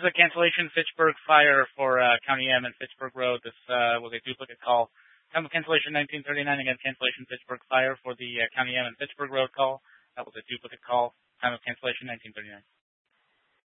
is a cancellation Fitchburg Fire for County M and Fitchburg Road. This was a duplicate call. Time of cancellation 1939. Again, cancellation Fitchburg Fire for the County M and Fitchburg Road call. That was a duplicate call. Time of cancellation 1939.